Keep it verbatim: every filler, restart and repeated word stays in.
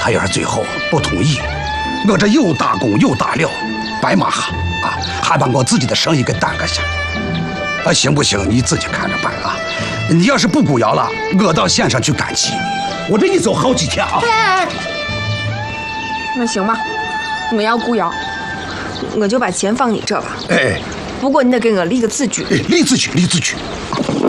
他要是最后不同意，我这又打工又打料，白忙活啊，还把我自己的生意给耽搁下。啊，行不行？你自己看着办啊！你要是不雇养了，我到县上去赶集，我这一走好几天啊。 哎，那行吧，我要雇养，我就把钱放你这吧。 哎， 不过你得给我立个字据。 哎，立字据，立字据。